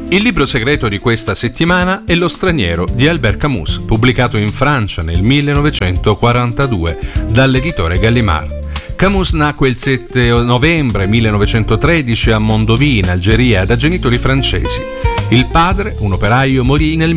Il libro segreto di questa settimana è Lo straniero di Albert Camus, pubblicato in Francia nel 1942 dall'editore Gallimard. Camus nacque il 7 novembre 1913 a Mondovì, in Algeria, da genitori francesi. Il padre, un operaio, morì nel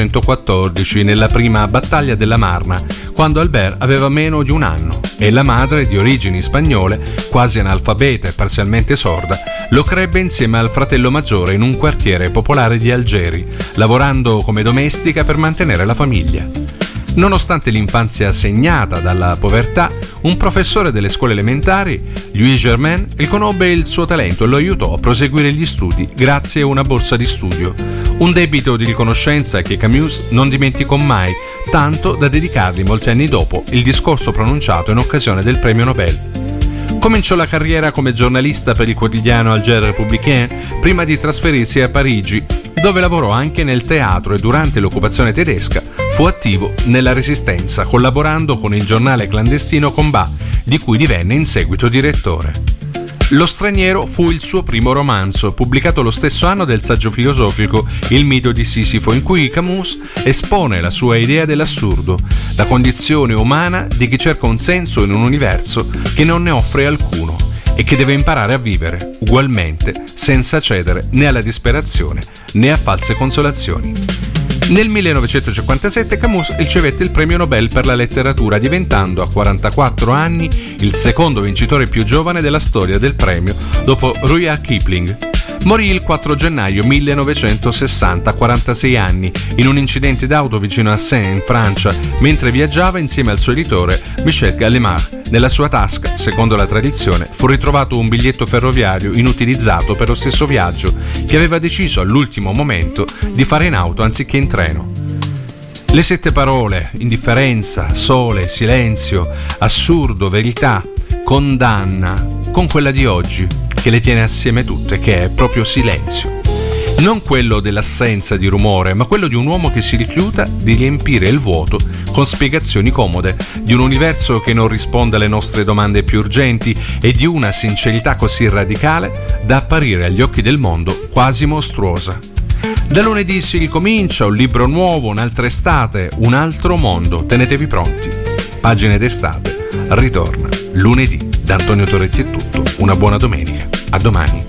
1914 nella prima battaglia della Marna, quando Albert aveva meno di un anno, e la madre, di origini spagnole, quasi analfabeta e parzialmente sorda, lo crebbe insieme al fratello maggiore in un quartiere popolare di Algeri, lavorando come domestica per mantenere la famiglia. Nonostante l'infanzia segnata dalla povertà, un professore delle scuole elementari, Louis Germain, riconobbe il suo talento e lo aiutò a proseguire gli studi grazie a una borsa di studio. Un debito di riconoscenza che Camus non dimenticò mai, tanto da dedicargli molti anni dopo il discorso pronunciato in occasione del premio Nobel. Cominciò la carriera come giornalista per il quotidiano Alger Républicain prima di trasferirsi a Parigi, dove lavorò anche nel teatro e durante l'occupazione tedesca fu attivo nella Resistenza, collaborando con il giornale clandestino Combat, di cui divenne in seguito direttore. Lo straniero fu il suo primo romanzo, pubblicato lo stesso anno del saggio filosofico Il mito di Sisifo, in cui Camus espone la sua idea dell'assurdo, la condizione umana di chi cerca un senso in un universo che non ne offre alcuno e che deve imparare a vivere ugualmente, senza cedere né alla disperazione né a false consolazioni. Nel 1957 Camus ricevette il premio Nobel per la letteratura, diventando a 44 anni il secondo vincitore più giovane della storia del premio, dopo Rudyard Kipling. Morì il 4 gennaio 1960, a 46 anni, in un incidente d'auto vicino a Saint, in Francia, mentre viaggiava insieme al suo editore Michel Gallimard. Nella sua tasca, secondo la tradizione, fu ritrovato un biglietto ferroviario inutilizzato per lo stesso viaggio che aveva deciso all'ultimo momento di fare in auto anziché in treno. Le 7 parole, indifferenza, sole, silenzio, assurdo, verità, condanna, con quella di oggi, che le tiene assieme tutte, che è proprio silenzio. Non quello dell'assenza di rumore, ma quello di un uomo che si rifiuta di riempire il vuoto con spiegazioni comode, di un universo che non risponde alle nostre domande più urgenti e di una sincerità così radicale da apparire agli occhi del mondo quasi mostruosa. Da lunedì si ricomincia, un libro nuovo, un'altra estate, un altro mondo. Tenetevi pronti. Pagine d'estate ritorna lunedì. Da Antonio Torretti è tutto. Una buona domenica. A domani.